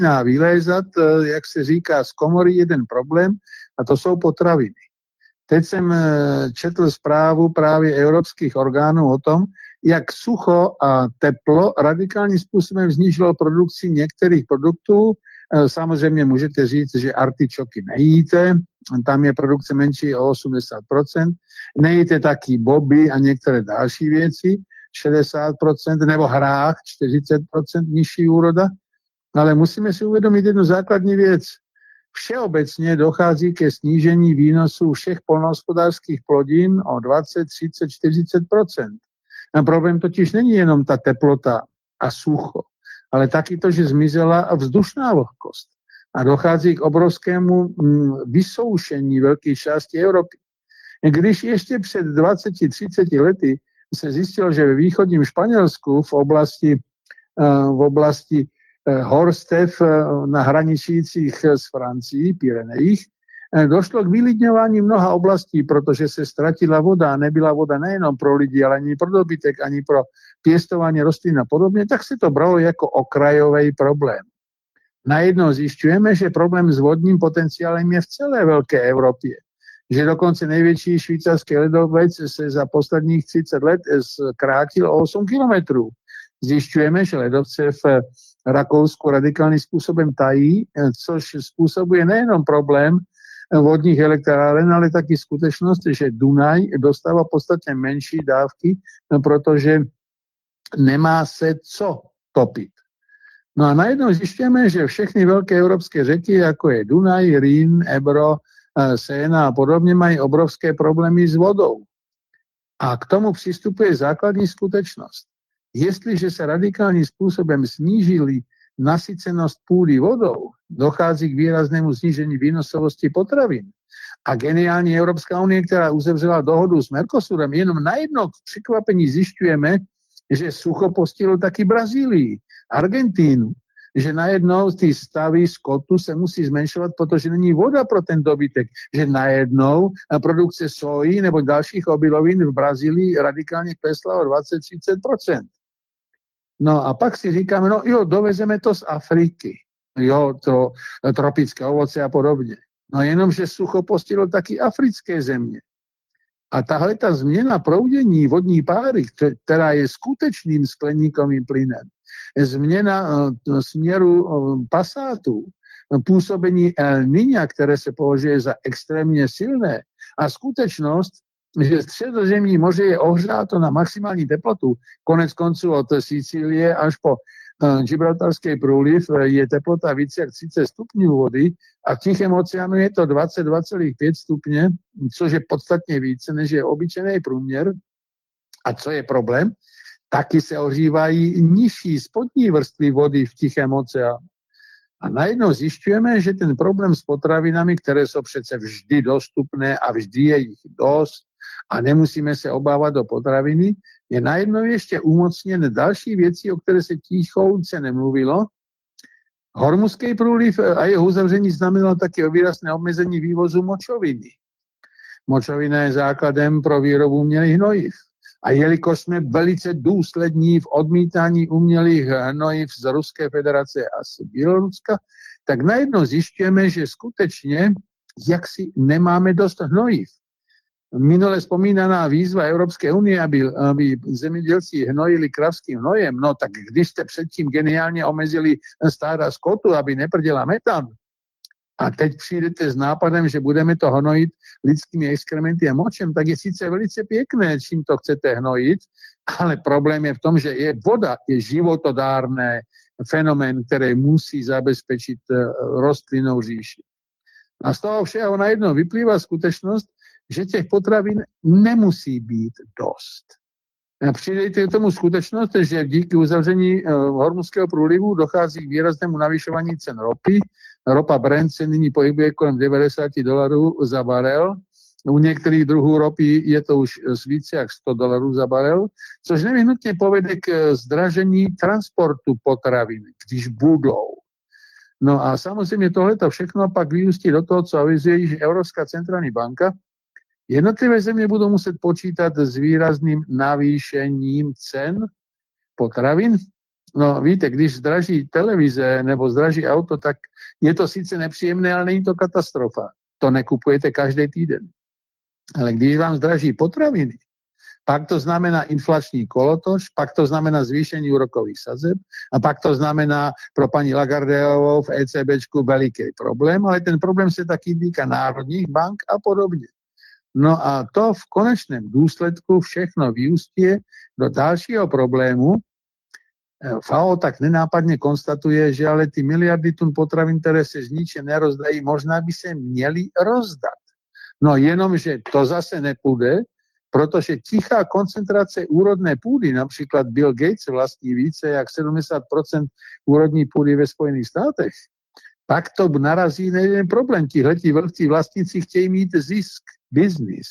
vylézat, jak se říká, z komory jeden problém, a to jsou potraviny. Teď jsem četl zprávu právě evropských orgánů o tom, jak sucho a teplo radikálním způsobem znížilo produkci některých produktů. Samozřejmě můžete říct, že artičoky nejíte, tam je produkce menší o 80%, nejíte taky boby a některé další věci, 60%, nebo hrách, 40% nižší úroda, ale musíme si uvědomit jednu základní věc. Všeobecně dochází ke snížení výnosů všech poľnohospodárských plodín o 20, 30, 40%. A problém totiž není jenom ta teplota a sucho, ale taky to, že zmizela vzdušná vlhkost. A dochází k obrovskému vysoušení velké části Evropy. Když ještě před 20-30 lety se zjistilo, že ve východním Španělsku v oblasti horstev na hraničících s Francií, Pyrenejích, došlo k vylidňování mnoha oblastí, protože se ztratila voda, nebyla voda nejenom pro lidi, ale ani pro dobytek, ani pro pěstování rostlin a podobně, tak se to bralo jako okrajový problém. Najednou zjišťujeme, že problém s vodním potenciálem je v celé velké Evropě. Že dokonce největší švýcarský ledovec se za posledních 30 let zkrátil o 8 kilometrů. Zjišťujeme, že ledovce v Rakousku radikálním způsobem tají, což způsobuje nejenom problém vodních elektráren, ale taky skutečnost, že Dunaj dostává podstatně menší dávky, protože nemá se co topit. No a najednou zjišťujeme, že všechny velké evropské řeky, jako je Dunaj, Rýn, Ebro, Séna a podobně, mají obrovské problémy s vodou. A k tomu přistupuje základní skutečnost. Jestliže se radikálním způsobem snížili nasycenost půdy vodou, dochází k výraznému snížení výnosovosti potravin. A geniální Evropská unie, která uzavřela dohodu s Mercosurem, jenom najednou k překvapení zjišťujeme, že sucho postihlo taky Brazílii, Argentínu, že najednou ty stavy skotu se musí zmenšovat, protože není voda pro ten dobytek, že najednou produkce soji nebo dalších obilovin v Brazílii radikálně klesla o 20-30%. No a pak si říkáme, no jo, dovezeme to z Afriky, jo, to tropické ovoce a podobně. No jenom, že sucho postihlo taky africké země. A tahle ta změna proudění vodní páry, která je skutečným skleníkovým plynem, změna směru pasátů, působení El Niña, které se považuje za extrémně silné, a skutečnost, že Středozemní moře je ohřáto na maximální teplotu, konec konců od Sicílie až po Gibraltarský průliv je teplota více jak 30 stupňů vody a v Tichém oceánu je to 22,5 stupně, což je podstatně více, než je obyčejný průměr. A co je problém? Taky se ohřívají nižší spodní vrstvy vody v Tichém oceánu. A najednou zjišťujeme, že ten problém s potravinami, které jsou přece vždy dostupné a vždy je jich dost a nemusíme se obávat o potraviny, je najednou ještě umocněn další věci, o které se tichouce nemluvilo. Hormuzský průliv a jeho uzavření znamenalo také výrazné omezení vývozu močoviny. Močovina je základem pro výrobu umělých hnojiv. A jelikož jsme velice důslední v odmítání umělých hnojiv z Ruské federace a z Běloruska, tak najednou zjišťujeme, že skutečně jaksi nemáme dost hnojiv. Minule vzpomínaná výzva Evropské unie, aby zemědělci hnojili kravským hnojem, no tak když jste předtím geniálně omezili stáda skotu, aby neprděla metan, a teď přijdete s nápadem, že budeme to hnojit lidskými exkrementy a močem, tak je sice velice pěkné, čím to chcete hnojit, ale problém je v tom, že voda je životodárný fenomén, který musí zabezpečit rostlinnou říši. A z toho všeho najednou vyplývá skutečnost, že těch potravin nemusí být dost. Přidejte k tomu skutečnost, že díky uzavření Hormuzského průlivu dochází k výraznému navyšování cen ropy. Ropa Brent se nyní pohybuje kolem $90 za barel. U některých druhů ropy je to už z více jak $100 za barel, což nevyhnutně povede k zdražení transportu potravin, když budou. No a samozřejmě tohleto všechno pak vyústí do toho, co avizuje již Evropská centrální banka. Jednotlivé země budou muset počítat s výrazným navýšením cen potravin No víte, když zdraží televize nebo zdraží auto, tak je to sice nepříjemné, ale není to katastrofa. To nekupujete každý týden. Ale když vám zdraží potraviny, pak to znamená inflační kolotoč, pak to znamená zvýšení úrokových sazeb a pak to znamená pro paní Lagardeovou v ECBčku veliký problém, ale ten problém se taky týká národních bank a podobně. No a to v konečném důsledku všechno vyústie do dalšího problému. FAO tak nenápadně konstatuje, že ale ty miliardy tun potravin, které se z niče nerozdají, možná by se měly rozdat. No jenomže to zase nepůjde, protože tichá koncentrace úrodné půdy, například Bill Gates vlastní více jak 70% úrodní půdy ve Spojených státech, pak to narazí na jeden problém. Tihleti velcí vlastníci chtějí mít zisk, biznis.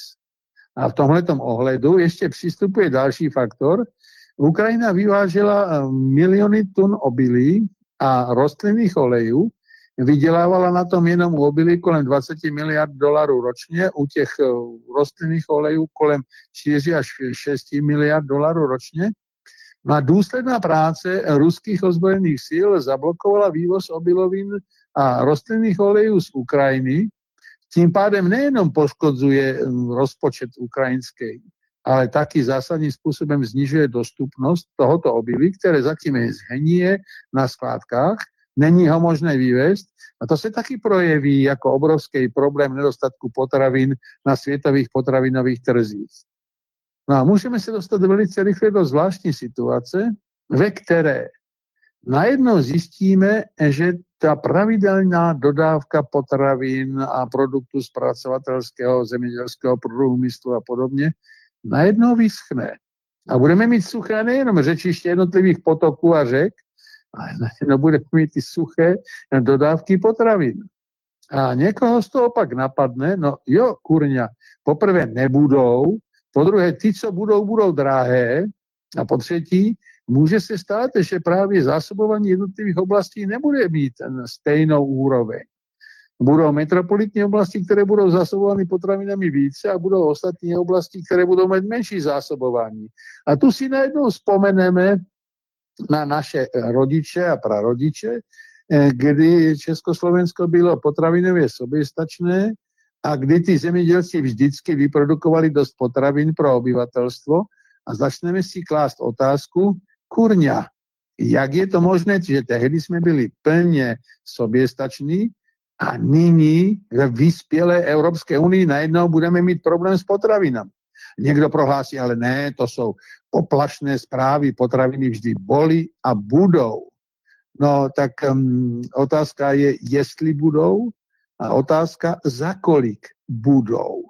A v tomhletom ohledu ještě přistupuje další faktor. Ukrajina vyvážela miliony tun obilí a rostlinných olejů, vydělávala na tom jenom u obilí kolem 20 miliard dolarů ročně, u těch rostlinných olejů kolem 4 až 6 miliard dolarů ročně. No důsledná práce ruských ozbrojených sil zablokovala vývoz obilovin a rostlinných olejů z Ukrajiny, tím pádem nejenom poškodzuje rozpočet ukrajinský, ale taky zásadním způsobem znižuje dostupnost tohoto obilí, které zatím zhníje na skládkách, není ho možné vyvést a to se taky projeví jako obrovský problém nedostatku potravin na světových potravinových trzích. No a můžeme se dostat velice rychle do zvláštní situace, ve které najednou zjistíme, že ta pravidelná dodávka potravin a produktů zpracovatelského zemědělského průmyslu a podobně najednou vyschne. A budeme mít suché nejenom řečiště jednotlivých potoků a řek, ale najednou budeme mít i suché dodávky potravin. A někoho z toho pak napadne, no jo, kurňa, poprvé nebudou, po druhé ty, co budou drahé a po třetí, může se stát, že právě zásobování jednotlivých oblastí nebude mít stejnou úroveň. Budou metropolitní oblasti, které budou zásobovány potravinami více a budou ostatní oblasti, které budou mít menší zásobování. A tu si najednou vzpomeneme na naše rodiče a prarodiče, kdy Československo bylo potravinově soběstačné a kdy ty zemědělci vždycky vyprodukovali dost potravin pro obyvatelstvo a začneme si klást otázku, kurňa, jak je to možné, že tehdy jsme byli plně soběstační a nyní ve vyspělé Evropské unii najednou budeme mít problém s potravinami. Někdo prohlásí, ale ne, to jsou poplašné zprávy, potraviny vždy boli a budou. No tak otázka je, jestli budou a otázka, za kolik budou.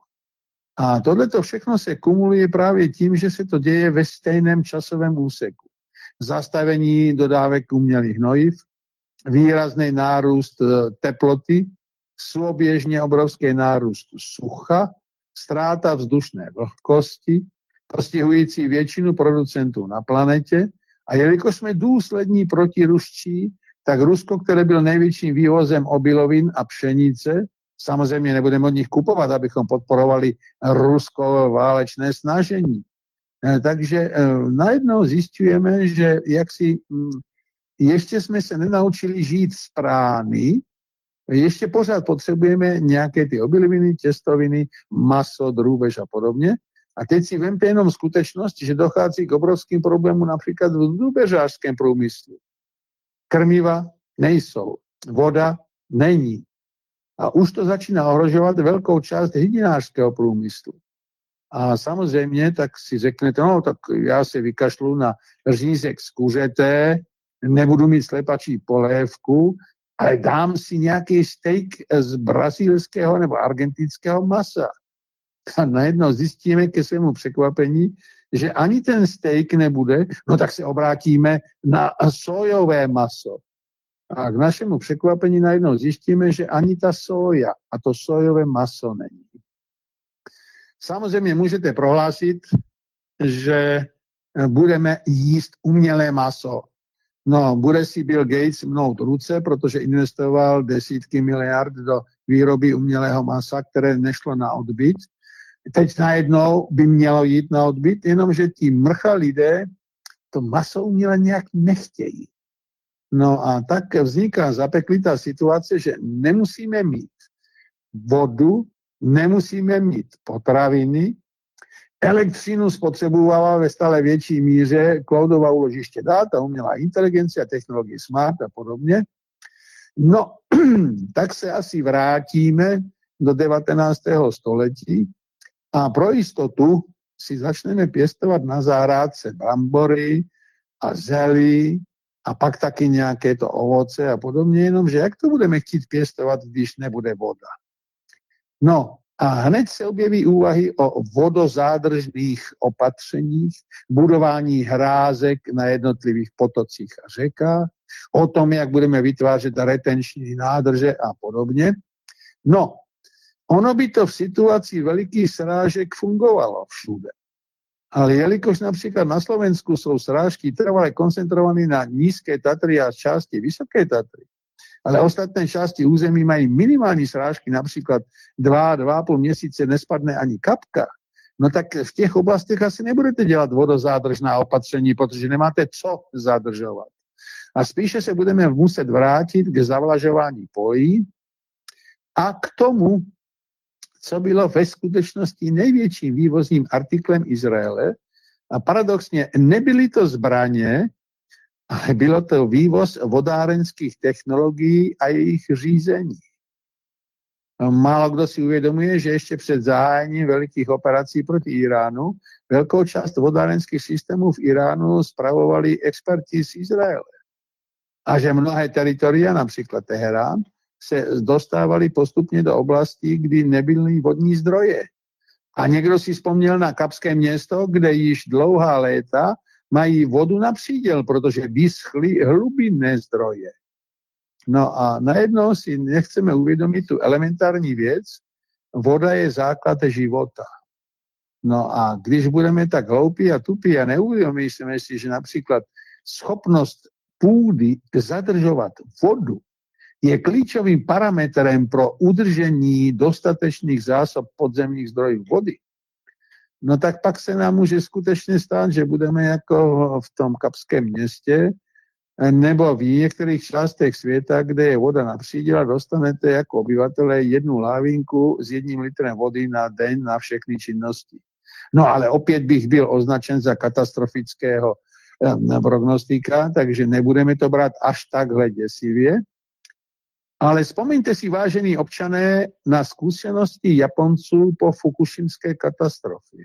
A tohleto všechno se kumuluje právě tím, že se to děje ve stejném časovém úseku. Zastavení dodávek umělých hnojiv, výrazný nárůst teploty, souběžně obrovský nárůst sucha, ztráta vzdušné vlhkosti, postihující většinu producentů na planetě. A jelikož jsme důslední protiruští, tak Rusko, které byl největším vývozem obilovin a pšenice, samozřejmě nebudeme od nich kupovat, abychom podporovali rusko válečné snažení. Takže najednou zjišťujeme, že jaksi ještě jsme se nenaučili žít z prány, ještě pořád potřebujeme nějaké ty obiloviny, těstoviny, maso, drůbež a podobně. A teď si vemte jenom skutečnost, že dochází k obrovským problémům například v drůbežářském průmyslu. Krmiva nejsou, voda není. A už to začíná ohrožovat velkou část hydinářského průmyslu. A samozřejmě tak si řeknete, no tak já se vykašlu na řízek z kuřete, nebudu mít slepačí polévku, ale dám si nějaký steak z brazilského nebo argentinského masa. A najednou zjistíme ke svému překvapení, že ani ten steak nebude, no tak se obrátíme na sojové maso. A k našemu překvapení najednou zjistíme, že ani ta soja a to sojové maso není. Samozřejmě můžete prohlásit, že budeme jíst umělé maso. No, bude si Bill Gates mnout ruce, protože investoval desítky miliard do výroby umělého masa, které nešlo na odbyt. Teď najednou by mělo jít na odbyt, jenomže ti mrcha lidé to maso uměle nějak nechtějí. No a tak vzniká zapeklitá situace, že nemusíme mít vodu, nemusíme mít potraviny, elektřinu spotřebovala ve stále větší míře cloudová úložiště dát a umělá inteligence, technologie smart a podobně. No, tak se asi vrátíme do 19. století a pro jistotu si začneme pěstovat na zahrádce brambory a zelí a pak taky nějaké to ovoce a podobně, jenomže jak to budeme chtít pěstovat, když nebude voda? No a hned se objeví úvahy o vodozádržných opatřeních, budování hrázek na jednotlivých potocích a řekách, o tom, jak budeme vytvářet retenční nádrže a podobně. No, ono by to v situaci velikých srážek fungovalo všude. Ale jelikož například na Slovensku jsou srážky trvale koncentrované na nízké Tatry a části vysoké Tatry, ale ostatné části území mají minimální srážky, například 2,5 měsíce nespadne ani kapka, no tak v těch oblastech asi nebudete dělat vodozádržná opatření, protože nemáte co zadržovat. A spíše se budeme muset vrátit k zavlažování polí a k tomu, co bylo ve skutečnosti největším vývozním artiklem Izraele. A paradoxně nebyly to zbraně, ale bylo to vývoz vodárenských technologií a jejich řízení. Málo kdo si uvědomuje, že ještě před zahájením velikých operací proti Iránu velkou část vodárenských systémů v Iránu spravovali experti z Izraele. A že mnohé teritoria, například Teherán, se dostávali postupně do oblastí, kdy nebyly vodní zdroje. A někdo si vzpomněl na Kapské město, kde již dlouhá léta mají vodu na příděl, protože vyschly hlubinné zdroje. No a najednou si nechceme uvědomit tu elementární věc, voda je základ života. No a když budeme tak hloupí a tupí a neuvědomíme si, že například schopnost půdy zadržovat vodu je klíčovým parametrem pro udržení dostatečných zásob podzemních zdrojů vody, no tak pak se nám může skutečně stát, že budeme jako v tom Kapském městě nebo v některých částech světa, kde je voda na příděl a dostanete jako obyvatelé 1 lávinku s 1 litrem vody na den na všechny činnosti. No ale opět bych byl označen za katastrofického prognostika, takže nebudeme to brát až takhle děsivě. Ale vzpomeňte si, vážení občané, na zkušenosti Japonců po fukušimské katastrofě.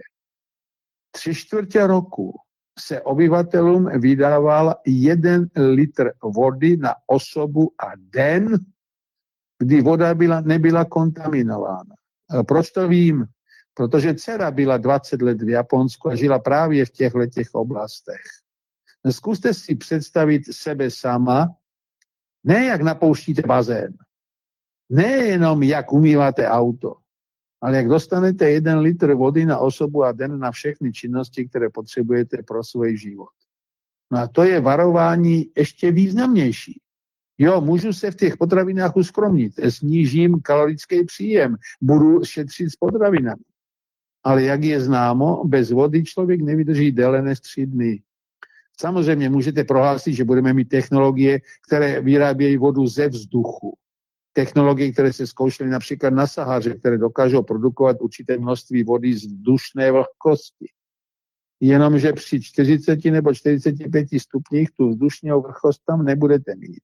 3/4 roku se obyvatelům vydával 1 litr vody na osobu a den, kdy voda nebyla kontaminována. Proč to vím? Protože dcera byla 20 let v Japonsku a žila právě v těchto oblastech. Zkuste si představit sebe sama, ne jak napouštíte bazén, ne jenom jak umýváte auto, ale jak dostanete 1 litr vody na osobu a den na všechny činnosti, které potřebujete pro svůj život. No a to je varování ještě významnější. Jo, můžu se v těch potravinách uskromnit, snížím kalorický příjem, budu šetřit s potravinami. Ale jak je známo, bez vody člověk nevydrží déle než 3 dny. Samozřejmě můžete prohlásit, že budeme mít technologie, které vyrábějí vodu ze vzduchu. Technologie, které se zkoušely například na Sahaře, které dokážou produkovat určité množství vody z vzdušné vlhkosti. Jenomže při 40 nebo 45 stupních tu vzdušnou vlhkost tam nebudete mít.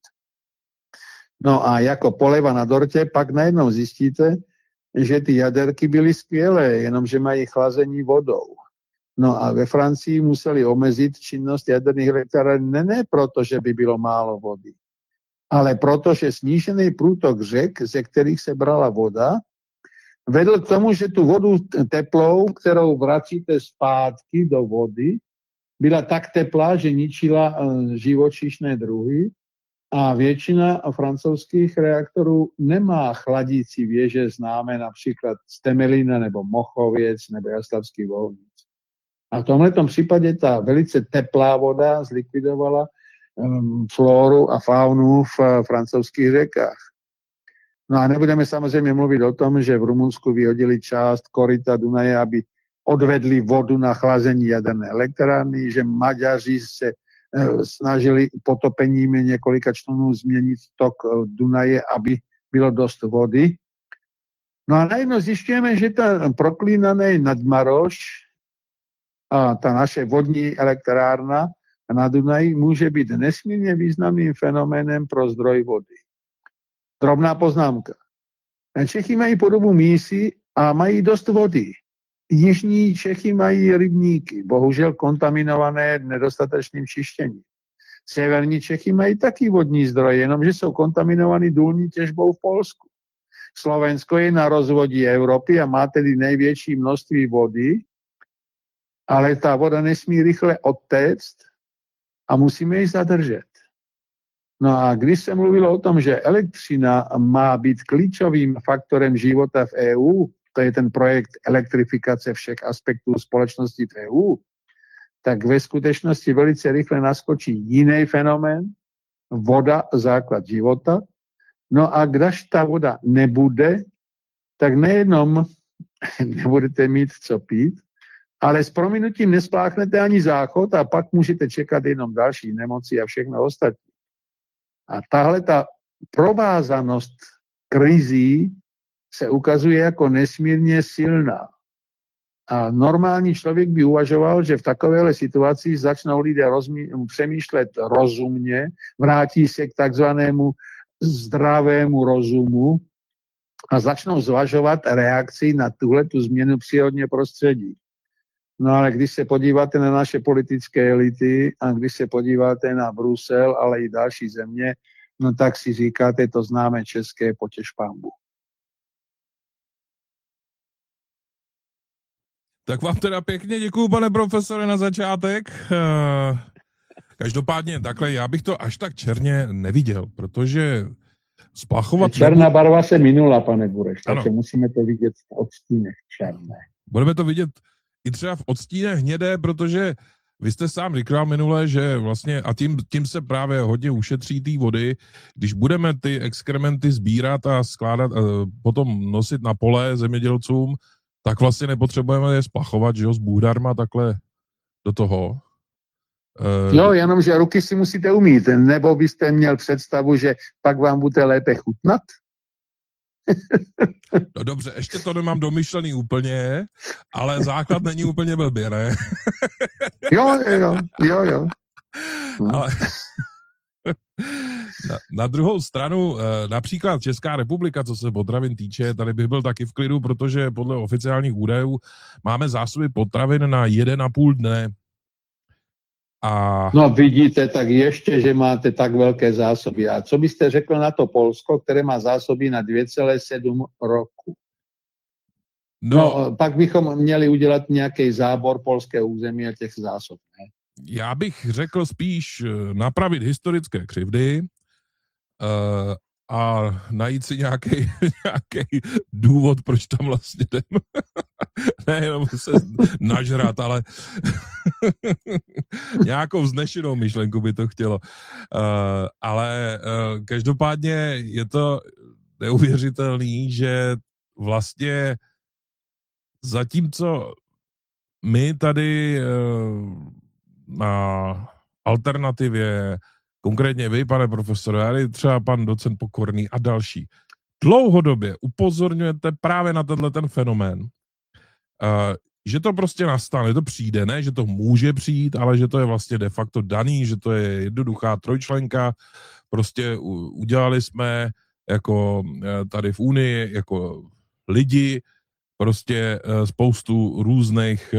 No a jako poleva na dortě pak najednou zjistíte, že ty jaderky byly skvělé, jenomže mají chlazení vodou. No a ve Francii museli omezit činnost jaderných elektráren ne proto, že by bylo málo vody, ale proto, že snížený průtok řek, ze kterých se brala voda, vedl k tomu, že tu vodu teplou, kterou vracíte zpátky do vody, byla tak teplá, že ničila živočišné druhy a většina francouzských reaktorů nemá chladící věže známé například z Temelína nebo Mochověc nebo Jaslavský Volnic. A v tomhletom případě ta velice teplá voda zlikvidovala floru a faunu v francouzských řekách. No a nebudeme samozřejmě mluvit o tom, že v Rumunsku vyhodili část koryta Dunaje, aby odvedli vodu na chlazení jaderné elektrárny, že Maďaři se snažili potopením několika člunů změnit tok Dunaje, aby bylo dost vody. No a najednou zjišťujeme, že ta proklínaný Nadmaroš a ta naše vodní elektrárna na Dunaji může být nesmírně významným fenoménem pro zdroj vody. Drobná poznámka. Čechy mají podobu mísy a mají dost vody. Jižní Čechy mají rybníky, bohužel kontaminované nedostatečným čištěním. Severní Čechy mají taky vodní zdroje, jenomže jsou kontaminovaný důlní těžbou v Polsku. Slovensko je na rozvodí Evropy a má tedy největší množství vody, ale ta voda nesmí rychle odtéct a musíme ji zadržet. No a když se mluvilo o tom, že elektřina má být klíčovým faktorem života v EU, to je ten projekt elektrifikace všech aspektů společnosti v EU, tak ve skutečnosti velice rychle naskočí jiný fenomén, voda, základ života. No a když ta voda nebude, tak nejenom nebudete mít co pít, ale s prominutím nespláchnete ani záchod a pak můžete čekat jenom další nemoci a všechno ostatní. A tahle ta provázanost krizí se ukazuje jako nesmírně silná. A normální člověk by uvažoval, že v takovéhle situaci začnou lidé přemýšlet rozumně, vrátí se k takzvanému zdravému rozumu a začnou zvažovat reakci na tuhletu změnu přírodního prostředí. No ale když se podíváte na naše politické elity a když se podíváte na Brusel, ale i další země, no tak si říkáte, to známe české potěš pánbu. Tak vám teda pěkně děkuju, pane profesore, na začátek. Každopádně takhle, já bych to až tak černě neviděl, protože splachovat... Černá barva se minula, pane Bureš, takže musíme to vidět v odstínech černé. Budeme to vidět i třeba v odstínech hnědé, protože vy jste sám říkal minule, že vlastně, a tím se právě hodně ušetří té vody, když budeme ty exkrementy sbírat a skládat, potom nosit na pole zemědělcům, tak vlastně nepotřebujeme je splachovat, že jo, s bůhdarma takhle do toho. Jo, jenomže ruky si musíte umýt, nebo byste měl představu, že pak vám bude lépe chutnat? No dobře, ještě to nemám domyšlený úplně, ale základ není úplně blbě, ne? Jo. Ale na druhou stranu, například Česká republika, co se potravin týče, tady bych byl taky v klidu, protože podle oficiálních údajů máme zásoby potravin na 1,5 dne. No vidíte, tak ještě, že máte tak velké zásoby. A co byste řekl na to Polsko, které má zásoby na 2,7 roku? No, pak bychom měli udělat nějaký zábor polského území a těch zásob, ne? Já bych řekl spíš napravit historické křivdy a najít si nějaký důvod, proč tam vlastně jdeme. Ne, jenom se nažrat, ale nějakou vznešenou myšlenku by to chtělo. Ale každopádně je to neuvěřitelný, že vlastně zatímco my tady na alternativě, konkrétně vy, pane profesore, ale třeba pan docent Pokorný a další, dlouhodobě upozorňujete právě na ten fenomén, že to prostě nastane, to přijde, ne, že to může přijít, ale že to je vlastně de facto daný, že to je jednoduchá trojčlenka, prostě udělali jsme jako tady v Unii, jako lidi, prostě spoustu různých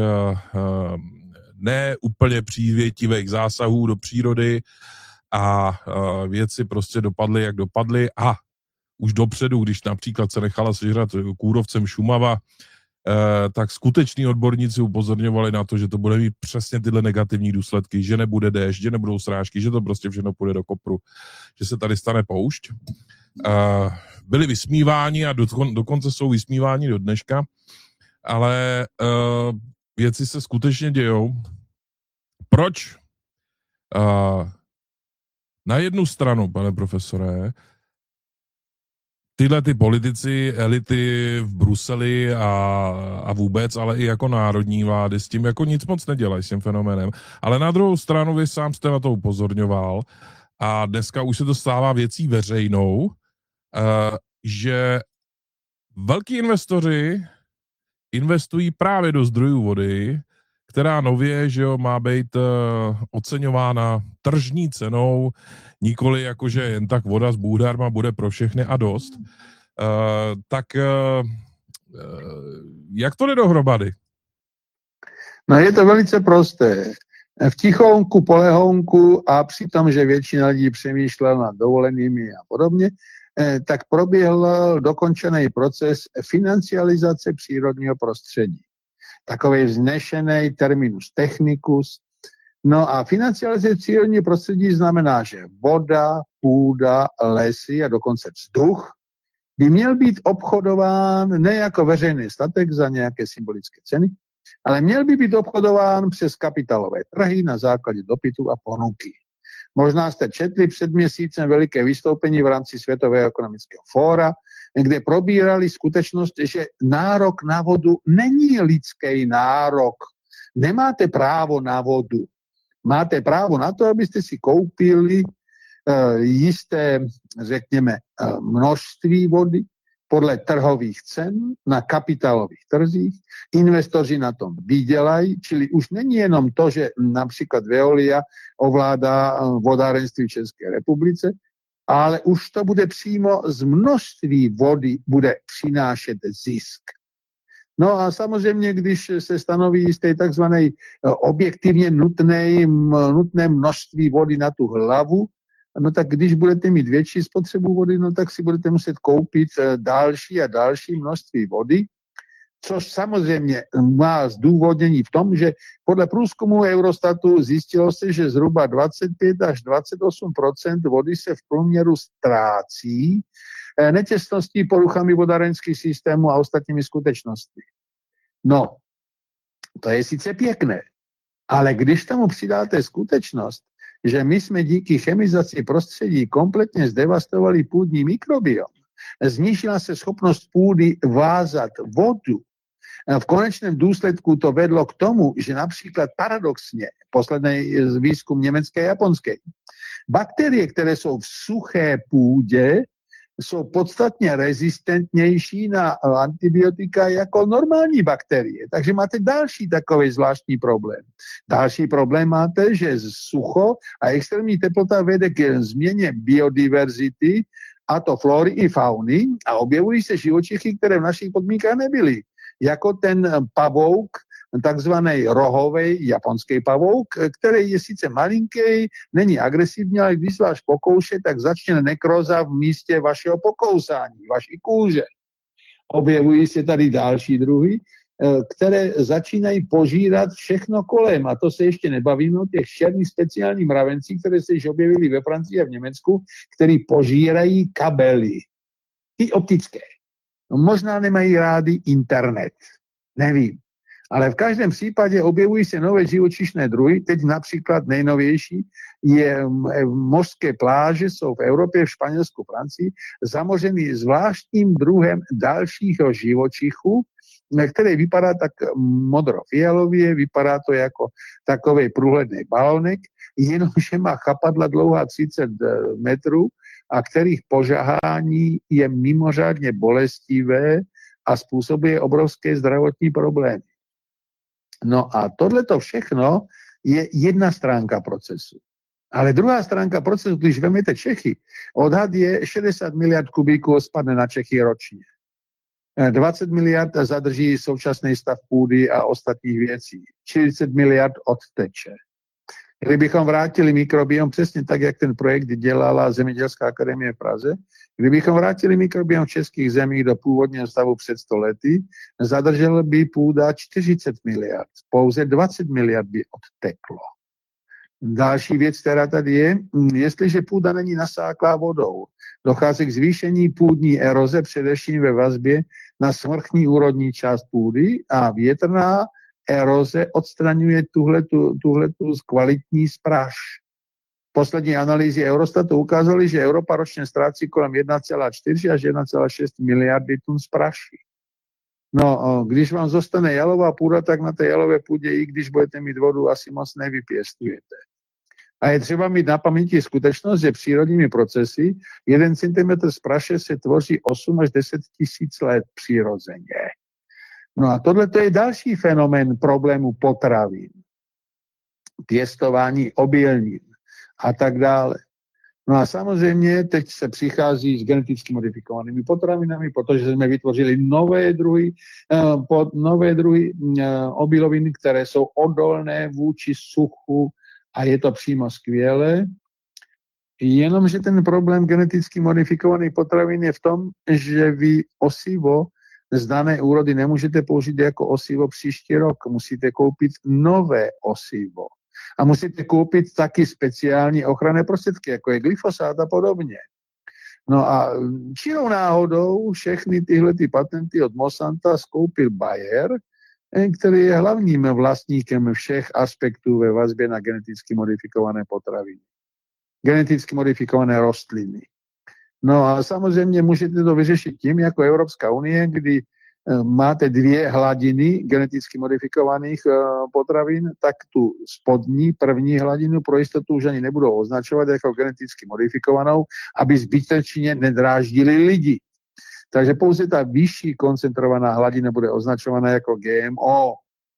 ne úplně přívětivých zásahů do přírody a věci prostě dopadly, jak dopadly a už dopředu, když například se nechala sežrat kůrovcem Šumava, tak skuteční odborníci upozorňovali na to, že to bude mít přesně tyhle negativní důsledky, že nebude déšť, že nebudou srážky, že to prostě všechno půjde do kopru, že se tady stane poušť. Byli vysmíváni a dokonce jsou vysmíváni do dneška, ale věci se skutečně dějou. Proč? Na jednu stranu, pane profesore, tyhle ty politici, elity v Bruseli a vůbec, ale i jako národní vlády s tím jako nic moc nedělají s tím fenoménem. Ale na druhou stranu vy sám jste na to upozorňoval a dneska už se to stává věcí veřejnou, že velký investoři investují právě do zdrojů vody, která nově, že jo, má být oceňována tržní cenou, nikoli jakože jen tak voda z búdarma bude pro všechny a dost. Jak to jde dohromady? No je to velice prosté. V tichounku, polehounku a při tom, že většina lidí přemýšlela nad dovolenými a podobně, tak proběhl dokončený proces financializace přírodního prostředí. Takový vznešený terminus technicus. No a financializace přírodního prostředí znamená, že voda, půda, lesy a dokonce vzduch by měl být obchodován ne jako veřejný statek za nějaké symbolické ceny, ale měl by být obchodován přes kapitálové trhy na základě dopytu a ponuky. Možná jste četli před měsícem veliké vystoupení v rámci Světového ekonomického fóra, kde probírali skutečnost, že nárok na vodu není lidský nárok. Nemáte právo na vodu. Máte právo na to, abyste si koupili jisté, řekněme, množství vody podle trhových cen na kapitálových trzích. Investoři na tom vydělají, čili už není jenom to, že například Veolia ovládá vodárenství v České republice, ale už to bude přímo z množství vody bude přinášet zisk. No a samozřejmě, když se stanoví jisté takzvané objektivně nutné množství vody na tu hlavu, no tak když budete mít větší spotřebu vody, no tak si budete muset koupit další a další množství vody, což samozřejmě má zdůvodnění v tom, že podle průzkumu Eurostatu zjistilo se, že zhruba 25 až 28% vody se v průměru ztrácí netěsností, poruchami vodárenských systémů a ostatními skutečnostmi. No, to je sice pěkné, ale když tomu přidáte skutečnost, že my jsme díky chemizaci prostředí kompletně zdevastovali půdní mikrobiom, znížila se schopnost půdy vázat vodu. V konečném důsledku to vedlo k tomu, že například paradoxně, poslední výzkum německé a japonské, bakterie, které jsou v suché půdě, jsou podstatně rezistentnější na antibiotika jako normální bakterie. Takže máte další takový zvláštní problém. Další problém máte, že sucho a extrémní teplota vede k změně biodiverzity, a to flory i fauny, a objevují se živočichy, které v našich podmínkách nebyly. Jako ten pavouk, takzvaný rohový japonský pavouk, který je sice malinký, není agresivní, ale když vás pokouše, tak začne nekroza v místě vašeho pokousání, vaší kůže. Objevují se tady další druhy, které začínají požírat všechno kolem. A to se ještě nebavíme o těch černých speciálních mravencích, které se již objevily ve Francii a v Německu, který požírají kabely. I optické. No, možná nemají rádi internet. Nevím. Ale v každém případě objevují se nové živočišné druhy. Teď například nejnovější je mořské pláže, jsou v Evropě, v Španělsku, Francii, zamořený zvláštním druhem dalšího živočichu, který vypadá tak modro-fialově, vypadá to jako takový průhledný balonek, jenomže má chapadla dlouhá 30 metrů a kterých požahání je mimořádně bolestivé a způsobuje obrovské zdravotní problémy. No a tohleto všechno je jedna stránka procesu. Ale druhá stránka procesu, když vezmete Čechy, odhad je 60 miliard kubíků spadne na Čechy ročně. 20 miliard zadrží současný stav půdy a ostatních věcí. 40 miliard odteče. Kdybychom vrátili mikrobiom přesně tak, jak ten projekt dělala Zemědělská akademie v Praze, kdybychom vrátili mikrobiom v českých zemích do původního stavu před 100 lety, zadržel by půda 40 miliard. Pouze 20 miliard by odteklo. Další věc, která tady je, jestliže půda není nasáklá vodou, dochází k zvýšení půdní eroze, především ve vazbě na svrchní úrodní část půdy a větrná eroze odstraňuje tuhletu kvalitní spráž. Poslední analýzy Eurostatu ukázaly, že Európa ročně ztrácí kolem 1,4 až 1,6 miliardy tun spraší. No, když vám zostane jalová půda, tak na té jalové půdě, i když budete mít vodu, asi moc nevypěstujete. A je třeba mít na paměti skutečnost, že přírodními procesy 1 cm z praše se tvoří 8 až 10 tisíc let přirozeně. No a tohle je další fenomén problému potravin, pěstování obilnin a tak dále. No a samozřejmě teď se přichází s geneticky modifikovanými potravinami, protože jsme vytvořili nové druhy obilovin, které jsou odolné vůči suchu a je to přímo skvělé. Jenomže ten problém geneticky modifikovaných potravin je v tom, že vy osivo z dané úrody nemůžete použít jako osivo příští rok. Musíte koupit nové osivo. A musíte koupit taky speciální ochranné prostředky, jako je glyfosát a podobně. No a čirou náhodou všechny tyhle patenty od Monsanta skoupil Bayer, který je hlavním vlastníkem všech aspektů ve vazbě na geneticky modifikované potraviny. Geneticky modifikované rostliny. No a samozřejmě můžete to vyřešit tím, jako Evropská unie, kdy máte 2 hladiny geneticky modifikovaných potravin, tak tu spodní, první hladinu pro jistotu už ani nebudou označovat jako geneticky modifikovanou, aby zbytečně nedráždili lidi. Takže pouze ta vyšší koncentrovaná hladina bude označovaná jako GMO.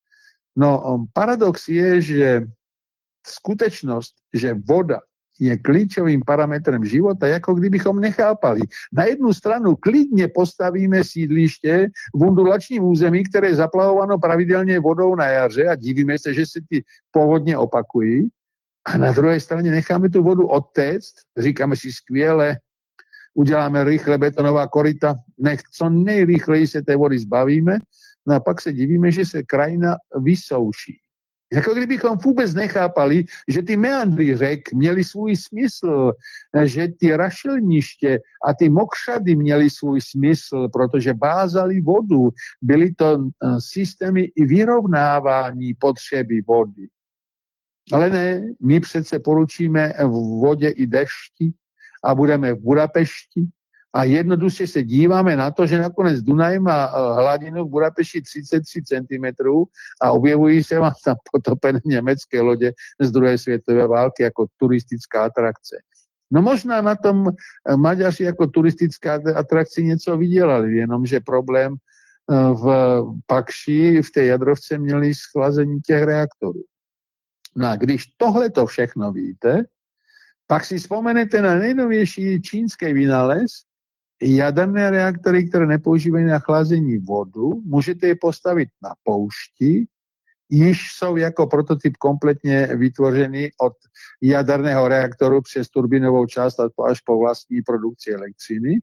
No, paradox je, že skutečnost, že voda je klíčovým parametrem života, jako kdybychom nechápali. Na jednu stranu klidně postavíme sídliště v undulačním území, které je zaplavováno pravidelně vodou na jaře a divíme se, že se ty povodně opakují. A na druhé straně necháme tu vodu odtéct, říkáme si skvěle, uděláme rychle betonová koryta, nech co nejrychleji se té vody zbavíme, no a pak se divíme, že se krajina vysouší. Jako kdybychom vůbec nechápali, že ty meandry řek měly svůj smysl, že ty rašelniště a ty mokřady měly svůj smysl, protože bázali vodu. Byly to systémy i vyrovnávání potřeby vody. Ale ne, my přece poručíme v vodě i dešti a budeme v Budapešti a jednoduše se díváme na to, že nakonec Dunaj má hladinu v Budapešti 33 cm a objevují se vám tam potopené německé lodě z druhé světové války jako turistická atrakce. No možná na tom Maďaři jako turistická atrakci něco vydělali, jenomže problém v Pakši, v té jadrovce měli schlazení těch reaktorů. No a když tohle to všechno víte, pak si vzpomenete na nejnovější čínský vynález, jaderné reaktory, které nepoužívají na chlazení vodu, můžete je postavit na poušti, již jsou jako prototyp kompletně vytvořeny od jaderného reaktoru přes turbinovou část až po vlastní produkci elektřiny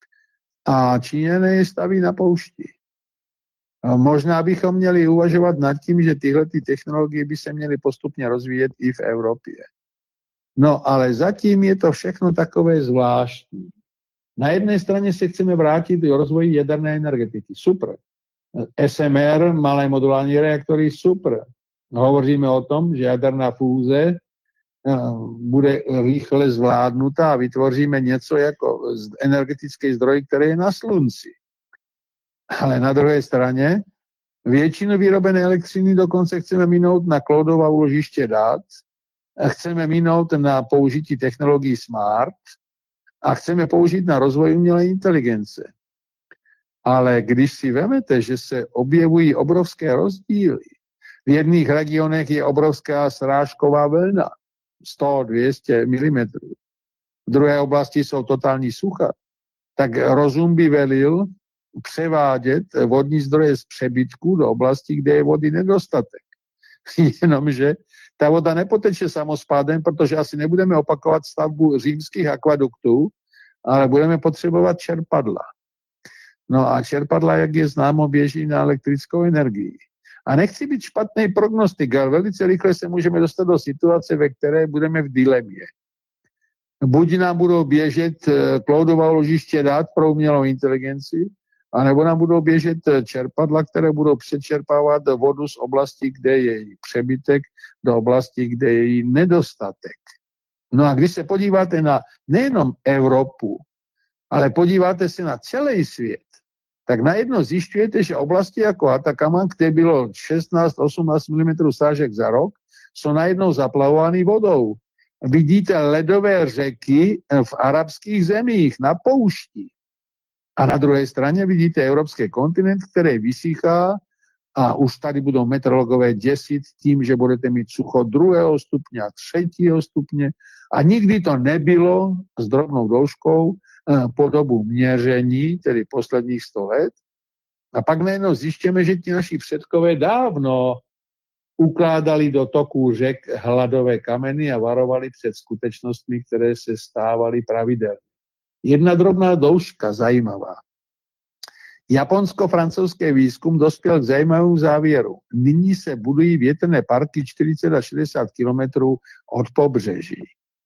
a Číňané je staví na poušti. A možná bychom měli uvažovat nad tím, že tyhle technologie by se měly postupně rozvíjet i v Evropě. No ale zatím je to všechno takové zvláštní. Na jedné straně se chceme vrátit do rozvoji jaderné energetiky. Super. SMR, malé modulární reaktory, super. Hovoříme o tom, že jaderná fúze bude rychle zvládnutá a vytvoříme něco jako energetický zdroj, který je na slunci. Ale na druhé straně většinu vyrobené elektřiny dokonce chceme minout na cloudová úložiště dat, chceme minout na použití technologií smart a chceme použít na rozvoj umělé inteligence. Ale když si vemete, že se objevují obrovské rozdíly, v jedných regionech je obrovská srážková vlna, 100-200 mm, v druhé oblasti jsou totální sucha, tak rozum by velil převádět vodní zdroje z přebytku do oblasti, kde je vody nedostatek. Jenomže ta voda nepoteče samospádem, protože asi nebudeme opakovat stavbu římských akvaduktů, ale budeme potřebovat čerpadla. No a čerpadla, jak je známo, běží na elektrickou energii. A nechci být špatný prognostik, ale velice rychle se můžeme dostat do situace, ve které budeme v dilemě. Buď nám budou běžet cloudová úložiště dat pro umělou inteligenci, anebo nám budou běžet čerpadla, které budou přečerpávat vodu z oblasti, kde je její přebytek, do oblasti, kde je její nedostatek. No a když se podíváte na nejenom Evropu, ale podíváte se na celý svět, tak najednou zjišťujete, že oblasti jako Atacama, kde bylo 16-18 mm sážek za rok, jsou najednou zaplavovány vodou. Vidíte ledové řeky v arabských zemích, na poušti. A na druhé straně vidíte evropský kontinent, který vysychá a už tady budou meteorologové děsit tím, že budete mít sucho 2. stupně a 3. stupně. A nikdy to nebylo s drobnou douškou po dobu měření, tedy posledních 100 let. A pak najednou zjišťujeme, že ti naši předkové dávno ukládali do toků řek hladové kameny a varovali před skutečnostmi, které se stávaly pravidelně. Jedna drobná douška, zajímavá. Japonsko-francouzský výzkum dospěl k zajímavému závěru. Nyní se budují větrné parky 40 až 60 kilometrů od pobřeží.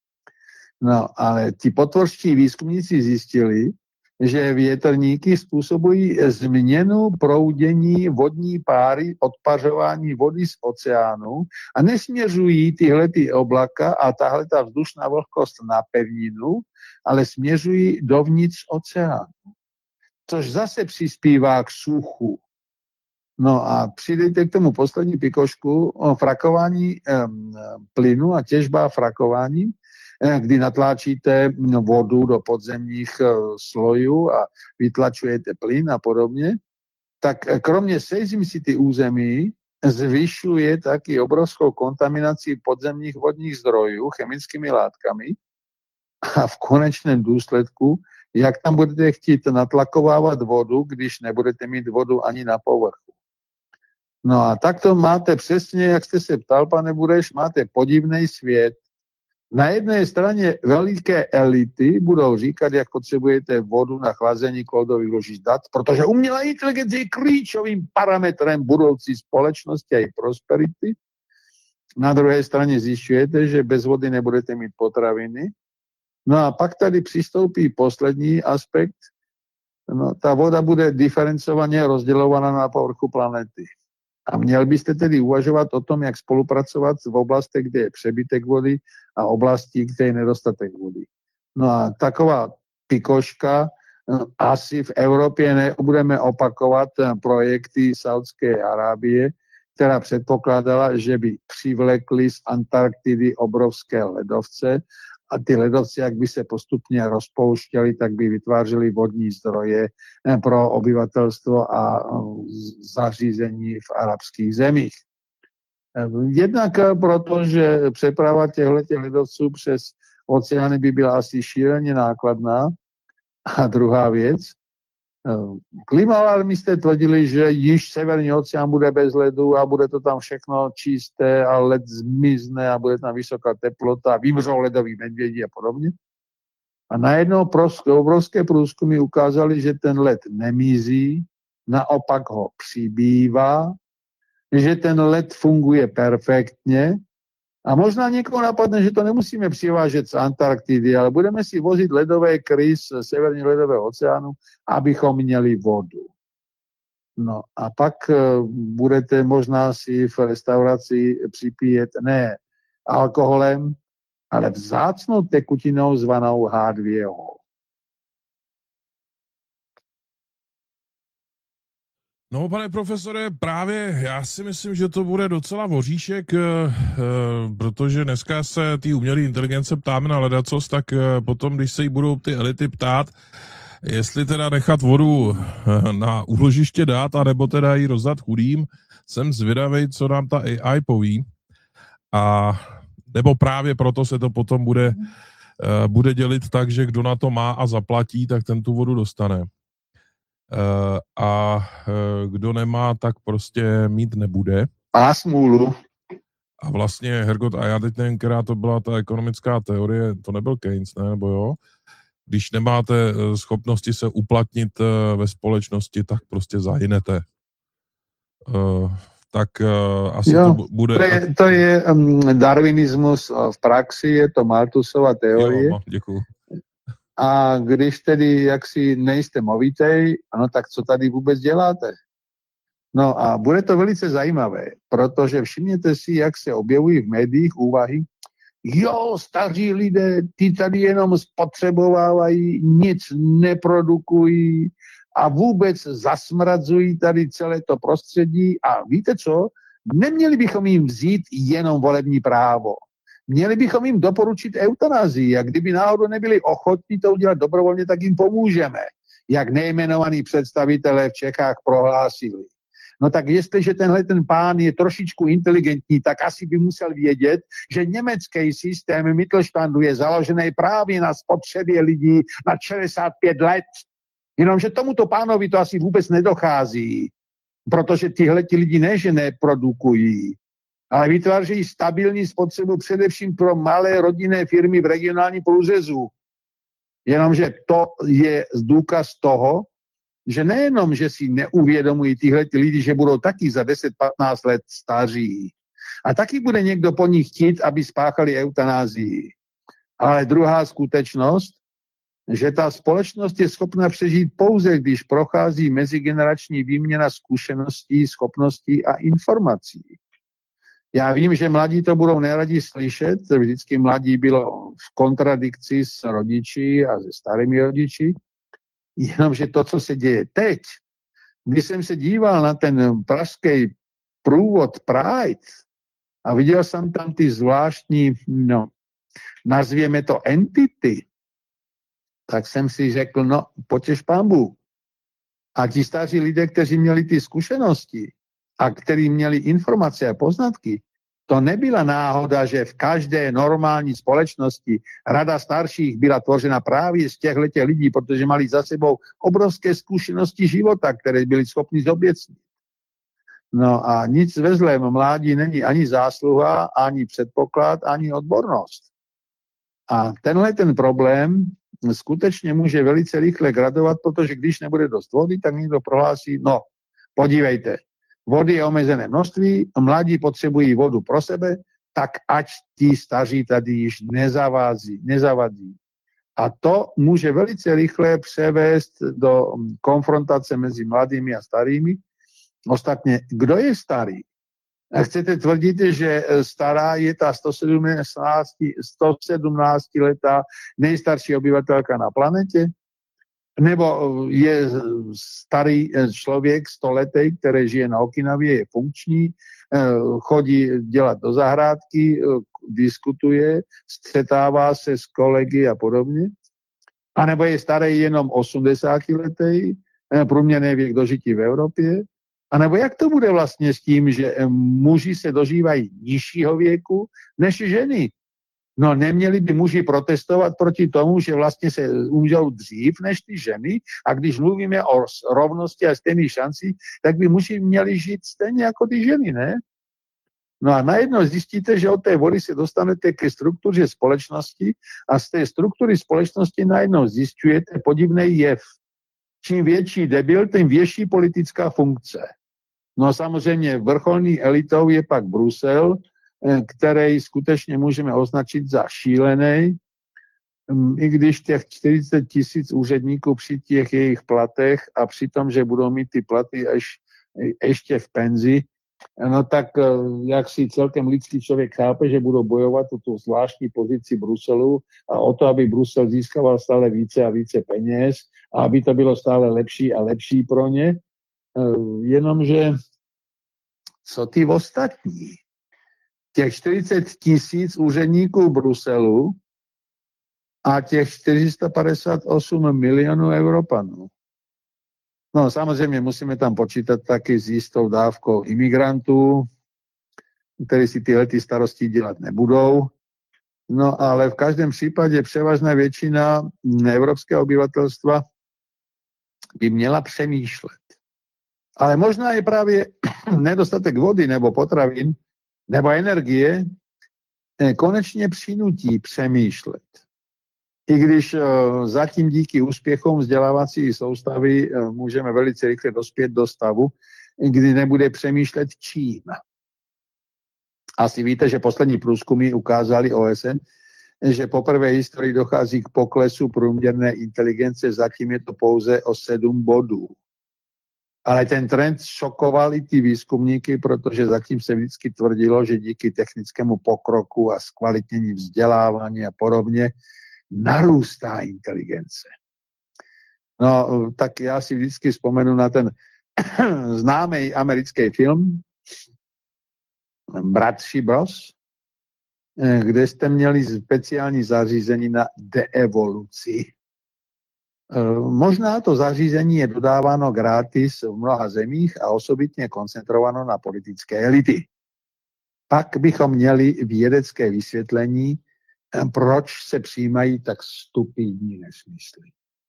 No, ale ti potvorští výzkumníci zjistili, že větrníky způsobují změnu proudění vodní páry, odpařování vody z oceánu a nesměřují tyhlety oblaka a tahleta vzdušná vlhkost na pevninu, ale směřují dovnitř oceánu. Což zase přispívá k suchu. No a přidejte k tomu poslední pikošku o frakování plynu a těžba frakování, kdy natláčíte vodu do podzemních slojů a vytlačujete plyn a podobně, tak kromě seismicity území zvyšuje taky obrovskou kontaminaci podzemních vodních zdrojů chemickými látkami a v konečném důsledku, jak tam budete chtít natlakovávat vodu, když nebudete mít vodu ani na povrchu. No a tak to máte přesně, jak jste se ptal, pane Bureš, máte podivný svět. Na jedné straně veliké elity budou říkat, jak potřebujete vodu na chlazení kódových ložišť dat, protože umělá inteligence je klíčovým parametrem budoucí společnosti a její prosperity. Na druhé straně zjišťujete, že bez vody nebudete mít potraviny. No a pak tady přistoupí poslední aspekt. No, ta voda bude diferencovaně rozdělovaná na povrchu planety. A měl byste tedy uvažovat o tom, jak spolupracovat v oblastech, kde je přebytek vody a oblasti, kde je nedostatek vody. No a taková pikoška, asi v Evropě nebudeme opakovat projekty Saudské Arábie, která předpokládala, že by přivlekli z Antarktidy obrovské ledovce a ty ledovce, jak by se postupně rozpouštěly, tak by vytvářely vodní zdroje pro obyvatelstvo a zařízení v arabských zemích. Jednak proto, že přeprava těchto ledovců přes oceány by byla asi šíleně nákladná. A druhá věc, klimaalarmisté tvrdili, že již severní oceán bude bez ledu a bude to tam všechno čisté a led zmizne a bude tam vysoká teplota, vymřou ledoví medvědi a podobně. A najednou obrovské průzkumy ukázaly, že ten led nemizí, naopak ho přibývá, že ten led funguje perfektně a možná někoho napadne, že to nemusíme přivážet z Antarktidy, ale budeme si vozit ledové kry z severního ledového oceánu, abychom měli vodu. No a pak budete možná si v restauraci připíjet ne alkoholem, ale vzácnou tekutinou zvanou H2O. No, pane profesore, právě já si myslím, že to bude docela voříšek, protože dneska se ty umělé inteligence ptáme na ledacos, tak potom, když se jí budou ty elity ptát, jestli teda nechat vodu na úložiště dát, anebo teda ji rozdat chudým, jsem zvědavej, co nám ta AI poví. A nebo právě proto se to potom bude dělit tak, že kdo na to má a zaplatí, tak ten tu vodu dostane. A kdo nemá, tak prostě mít nebude. A smůlu. A vlastně, Hergot, a já teď nevím, která to byla ta ekonomická teorie, to nebyl Keynes, ne, nebo jo? Když nemáte schopnosti se uplatnit ve společnosti, tak prostě zahynete. Tak asi jo, to bude... To je darwinismus v praxi, je to Malthusova teorie. Jo, děkuju. A když tedy jaksi nejste movitej, ano, tak co tady vůbec děláte? No a bude to velice zajímavé, protože všimněte si, jak se objevují v médiích úvahy, jo, staří lidé, ty tady jenom spotřebovávají, nic neprodukují a vůbec zasmradzují tady celé to prostředí a víte co? Neměli bychom jim vzít jenom volební právo. Měli bychom jim doporučit eutanazii a kdyby náhodou nebyli ochotní to udělat dobrovolně, tak jim pomůžeme, jak nejmenovaní představitelé v Čechách prohlásili. No tak jestliže ten pán je trošičku inteligentní, tak asi by musel vědět, že německý systém Mittelstandu je založený právě na spotřebě lidí na 65 let. Jenomže tomuto pánovi to asi vůbec nedochází, protože tihleti lidi ne, že neprodukují, ale vytvářejí stabilní spotřebu především pro malé rodinné firmy v regionálním průřezu. Jenomže to je důkaz toho, že nejenom, že si neuvědomují tyhleti lidi, že budou taky za 10-15 let staří. A taky bude někdo po nich chtít, aby spáchali eutanázii. Ale druhá skutečnost, že ta společnost je schopna přežít pouze, když prochází mezigenerační výměna zkušeností, schopností a informací. Já vím, že mladí to budou neradi slyšet, vždycky mladí bylo v kontradikci s rodiči a se starými rodiči, jenomže to, co se děje teď, když jsem se díval na ten pražský průvod Pride a viděl jsem tam ty zvláštní, nazvěme to entity, tak jsem si řekl, no, potěš pánbu. A ti staří lidé, kteří měli ty zkušenosti a kteří měli informace a poznatky, to nebyla náhoda, že v každé normální společnosti rada starších byla tvořena právě z těchto lidí, protože mali za sebou obrovské zkušenosti života, které byli schopni zoběcnit. No a nic ve zlém mládí není ani zásluha, ani předpoklad, ani odbornost. A tenhle ten problém skutečně může velice rychle gradovat, protože když nebude dost vody, tak někdo prohlásí, no, podívejte, vody je omezené množství, mladí potřebují vodu pro sebe, tak ať ti staří tady již nezavadí. A to může velice rychle převést do konfrontace mezi mladými a starými. Ostatně, kdo je starý? A chcete tvrdit, že stará je ta 117letá nejstarší obyvatelka na planetě? Nebo je starý člověk 100letý, který žije na Okinavě, je funkční, chodí dělat do zahrádky, diskutuje, střetává se s kolegy a podobně? A nebo je starý jenom 80letý, průměrný věk dožití v Evropě? A nebo jak to bude vlastně s tím, že muži se dožívají nižšího věku než ženy? No neměli by muži protestovat proti tomu, že vlastně se umřou dřív než ty ženy a když mluvíme o rovnosti a stejných šancí, tak by muži měli žít stejně jako ty ženy, ne? No a najednou zjistíte, že od té vody se dostanete ke struktuře společnosti a z té struktury společnosti najednou zjišťujete podivný jev. Čím větší debil, tím větší politická funkce. No samozřejmě vrcholný elitou je pak Brusel, který skutečně můžeme označit za šílený, i když těch 40 000 úředníků při těch jejich platech a při tom, že budou mít ty platy ještě v penzi, no tak jak si celkem lidský člověk chápe, že budou bojovat o tu zvláštní pozici Bruselu a o to, aby Brusel získával stále více a více peněz a aby to bylo stále lepší a lepší pro ně. Jenomže co ty ostatní? Těch 40 000 úředníků Bruselu a těch 458 milionů Evropanů. No samozřejmě musíme tam počítat taky s jistou dávkou imigrantů, kteří si tyhle starosti dělat nebudou. No ale v každém případě převážná většina evropského obyvatelstva by měla přemýšlet. Ale možná je právě nedostatek vody nebo potravin nebo energie konečně přinutí přemýšlet. I když zatím díky úspěchům vzdělávací soustavy můžeme velice rychle dospět do stavu, kdy nebude přemýšlet čím. Asi víte, že poslední průzkumy ukázali OSN, že poprvé v historii dochází k poklesu průměrné inteligence, zatím je to pouze o 7 bodů. Ale ten trend šokoval i ty výzkumníky, protože zatím se vždycky tvrdilo, že díky technickému pokroku a zkvalitnění vzdělávání a podobně narůstá inteligence. No, tak já si vždycky vzpomenu na ten známý americký film Bratři Bros, kde jste měli speciální zařízení na deevoluci. Možná to zařízení je dodáváno gratis v mnoha zemích a osobitně koncentrováno na politické elity. Pak bychom měli vědecké vysvětlení, proč se přijímají tak stupidní nesmysly.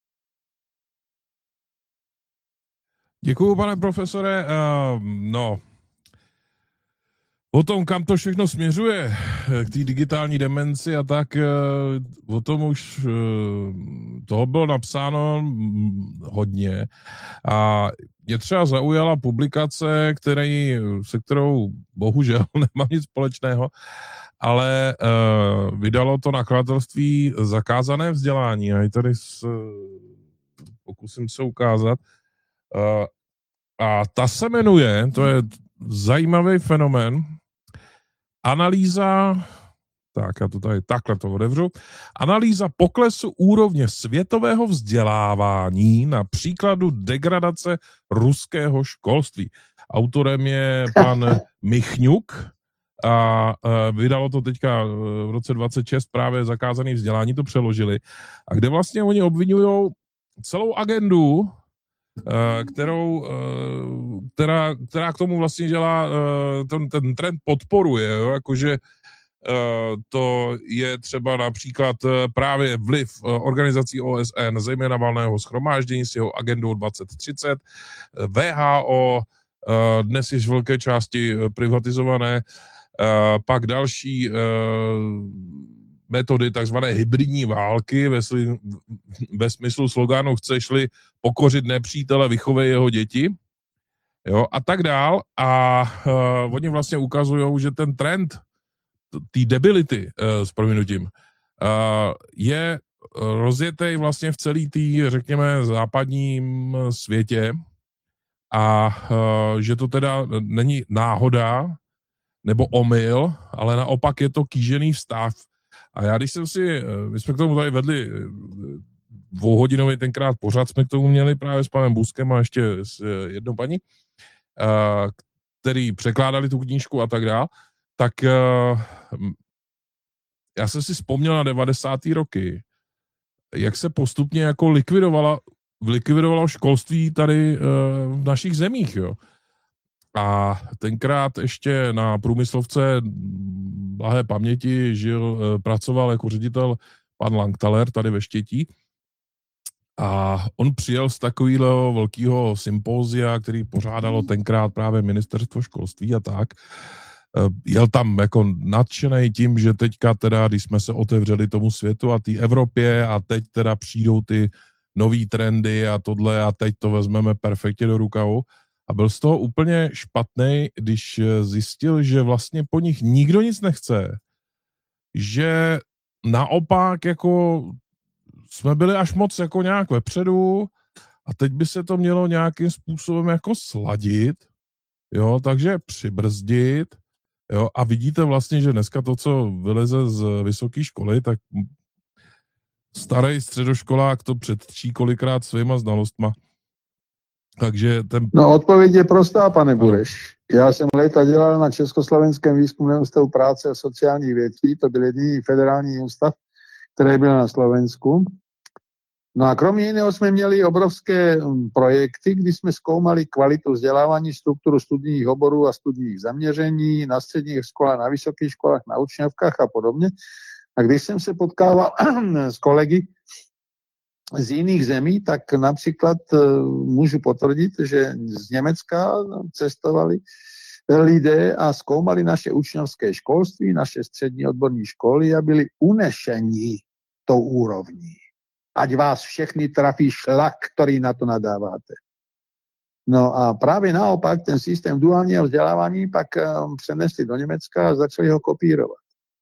Děkuju, pane profesore. No, o tom, kam to všechno směřuje, k té digitální demenci a tak, o tom už toho bylo napsáno hodně. A mě třeba zaujala publikace, se kterou bohužel nemám nic společného, ale vydalo to nakladatelství Zakázané vzdělání. A tady pokusím se ukázat. A ta se jmenuje, to je zajímavý fenomén, analýza, tak já to tady takhle to otevřu, analýza poklesu úrovně světového vzdělávání na příkladu degradace ruského školství. Autorem je pan Michňuk a vydalo to teďka v roce 26 právě Zakázané vzdělání, to přeložili, a kde vlastně oni obvinují celou agendu, která k tomu vlastně dělá, ten trend podporuje, jo? Jakože to je třeba například právě vliv organizací OSN, zejména Valného shromáždění s jeho agendou 2030, WHO, dnes již v velké části privatizované, pak další metody takzvané hybridní války ve smyslu sloganu chceš-li pokořit nepřítele, vychovej jeho děti, jo, a tak dál. A oni vlastně ukazují, že ten trend té debility, s prominutím, je rozjetý vlastně v celé té, řekněme, západním světě a že to teda není náhoda nebo omyl, ale naopak je to kýžený vztah. A já, když my jsme k tomu tady vedli dvouhodinový tenkrát pořád, jsme k tomu měli právě s panem Buskem a ještě s jednou paní, který překládali tu knížku a tak dále, tak já jsem si vzpomněl na 90. roky, jak se postupně jako likvidovalo školství tady v našich zemích, jo. A tenkrát ještě na průmyslovce blahé paměti pracoval jako ředitel pan Langtaler tady ve Štětí a on přijel z takového velkého sympózia, který pořádalo tenkrát právě ministerstvo školství a tak. Jel tam jako nadšenej tím, že teďka teda, když jsme se otevřeli tomu světu a té Evropě a teď teda přijdou ty nový trendy a tohle a teď to vezmeme perfektně do rukavu. A byl z toho úplně špatnej, když zjistil, že vlastně po nich nikdo nic nechce. Že naopak jako jsme byli až moc jako nějak vepředu a teď by se to mělo nějakým způsobem jako sladit, jo, takže přibrzdit, jo, a vidíte vlastně, že dneska to, co vyleze z vysoké školy, tak starý středoškolák to předčí kolikrát svýma znalostma. Takže No, odpověď je prostá, pane Bureš. Já jsem léta dělal na Československém výzkumném ústavu práce a sociálních věcí, to byl jediný federální ústav, který byl na Slovensku. No a kromě jiného jsme měli obrovské projekty, kdy jsme zkoumali kvalitu vzdělávání, strukturu studijních oborů a studijních zaměření na středních školách, na vysokých školách, na učňovkách a podobně. A když jsem se potkával s kolegy z jiných zemí, tak například můžu potvrdit, že z Německa cestovali lidé a zkoumali naše učňovské školství, naše střední odborní školy a byli unešení tou úrovní. Ať vás všechny trafí šlak, který na to nadáváte. No a právě naopak ten systém duálního vzdělávání pak přenesli do Německa a začali ho kopírovat.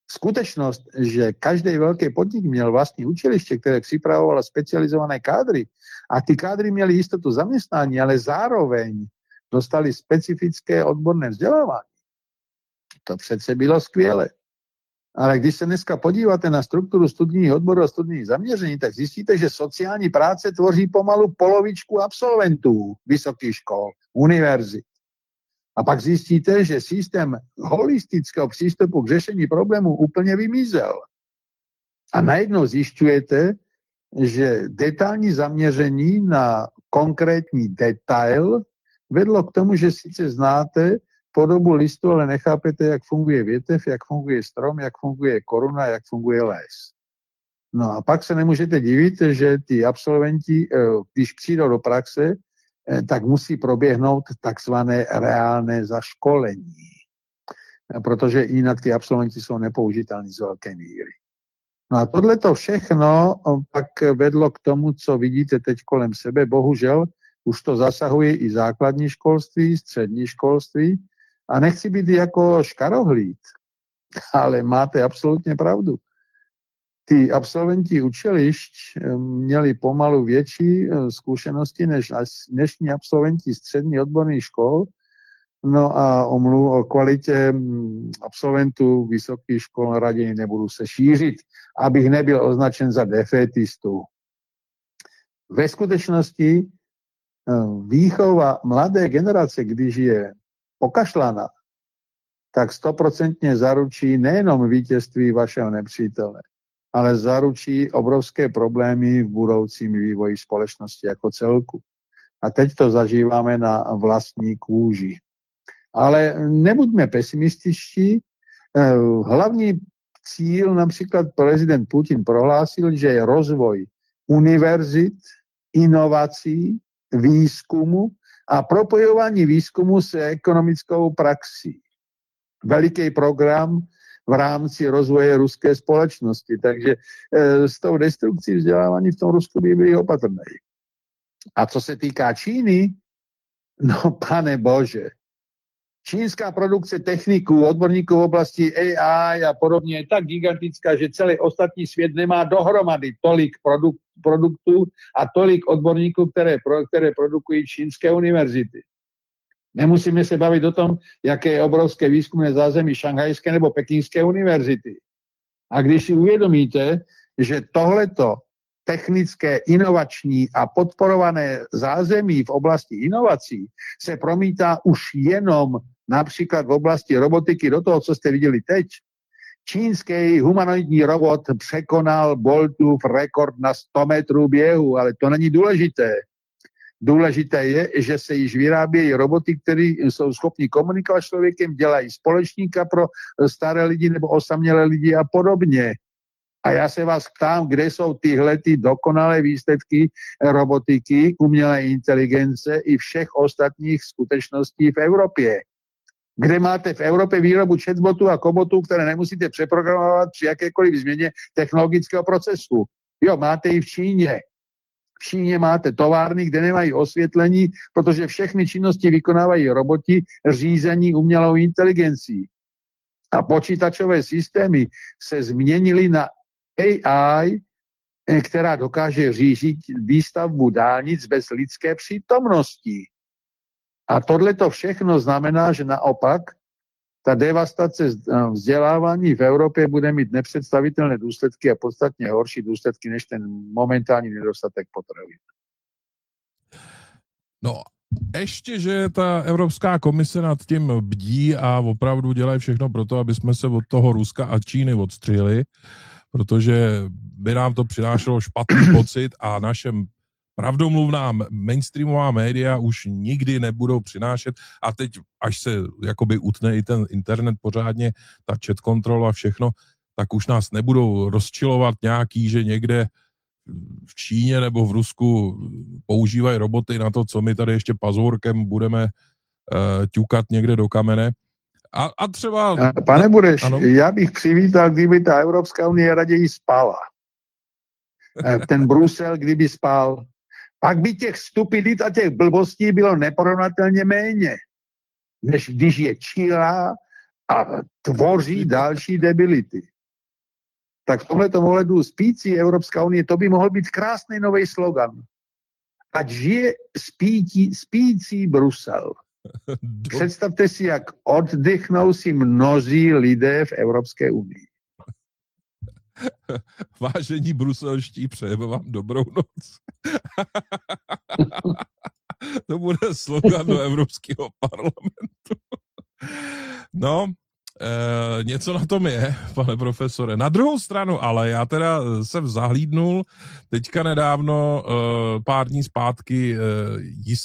Skutečnost, že každý velký podnik měl vlastní učiliště, které připravovalo specializované kádry a ty kádry měly jistotu zaměstnání, ale zároveň dostali specifické odborné vzdělávání. To přece bylo skvělé. Ale když se dneska podíváte na strukturu studijních odborů a studijních zaměření, tak zjistíte, že sociální práce tvoří pomalu polovičku absolventů vysokých škol, univerzit. A pak zjistíte, že systém holistického přístupu k řešení problémů úplně vymizel. A najednou zjišťujete, že detailní zaměření na konkrétní detail vedlo k tomu, že sice znáte podobu listu, ale nechápete, jak funguje větev, jak funguje strom, jak funguje koruna, jak funguje les. No a pak se nemůžete divit, že ty absolventi, když přijdou do praxe, tak musí proběhnout takzvané reálné zaškolení. Protože jinak ty absolventi jsou nepoužitelní z velké míry. No a tohleto všechno pak vedlo k tomu, co vidíte teď kolem sebe. Bohužel už to zasahuje i základní školství, střední školství. A nechci být jako škarohlíd, ale máte absolutně pravdu. Ty absolventi učilišť měli pomalu větší zkušenosti než dnešní absolventi střední odborných škol. No a o kvalitě absolventů vysokých škol raději nebudu se šířit, abych nebyl označen za defétistu. Ve skutečnosti výchova mladé generace, když je pokašlaná, tak 100% zaručí nejenom vítězství vašeho nepřítele, ale zaručí obrovské problémy v budoucím vývoji společnosti jako celku. A teď to zažíváme na vlastní kůži. Ale nebuďme pesimističtí. Hlavní cíl, například prezident Putin prohlásil, že je rozvoj univerzit, inovací, výzkumu a propojování výzkumu s ekonomickou praxí. Veliký program v rámci rozvoje ruské společnosti. Takže s tou destrukcí vzdělávání v tom Rusku by byli opatrný. A co se týká Číny, no pane bože, čínská produkce techniků, odborníků v oblasti AI a podobně je tak gigantická, že celý ostatní svět nemá dohromady tolik produktů a tolik odborníků, které produkují čínské univerzity. Nemusíme se bavit o tom, jaké je obrovské výzkumné zázemí šanghajské nebo pekingské univerzity. A když si uvědomíte, že tohleto technické, inovační a podporované zázemí v oblasti inovací se promítá už jenom například v oblasti robotiky do toho, co jste viděli teď. Čínský humanoidní robot překonal Boltův rekord na 100 metrů běhu, ale to není důležité. Důležité je, že se již vyrábějí roboty, které jsou schopni komunikovat s člověkem, dělají společníka pro staré lidi nebo osamělé lidi a podobně. A já se vás ptám, kde jsou tyhle dokonalé výsledky robotiky, umělé inteligence i všech ostatních skutečností v Evropě. Kde máte v Evropě výrobu chatbotů a kobotů, které nemusíte přeprogramovat při jakékoliv změně technologického procesu. Jo, máte i v Číně. V Číně máte továrny, kde nemají osvětlení, protože všechny činnosti vykonávají roboti řízení umělou inteligencí. A počítačové systémy se změnily na AI, která dokáže řídit výstavbu dálnic bez lidské přítomnosti. A tohleto všechno znamená, že naopak ta devastace vzdělávání v Evropě bude mít nepředstavitelné důsledky a podstatně horší důsledky než ten momentální nedostatek potravin. No, ještě, že ta Evropská komise nad tím bdí a opravdu dělají všechno pro to, aby jsme se od toho Ruska a Číny odstřihli, protože by nám to přinášelo špatný pocit a naše pravdomluvná mainstreamová média už nikdy nebudou přinášet a teď, až se jakoby utne i ten internet pořádně, ta chat control a všechno, tak už nás nebudou rozčilovat nějaký, že někde v Číně nebo v Rusku používají roboty na to, co my tady ještě pazurkem budeme ťukat někde do kamene. A třeba... Pane Bureš, já bych přivítal, kdyby ta Evropská unie raději spala. Ten Brusel, kdyby spal. Pak by těch stupidit a těch blbostí bylo neporovnatelně méně, než když je čílá a tvoří další debility. Tak v tomhletom ohledu spící Evropská unie, to by mohl být krásný nový slogan. Ať žije spící Brusel. Představte si, jak oddechnou si mnozí lidé v Evropské unii. Vážení bruselští, přejeme vám dobrou noc. To bude slogan do Evropského parlamentu. No, něco na tom je, pane profesore. Na druhou stranu, ale já teda jsem zahlídnul teďka nedávno, pár dní zpátky,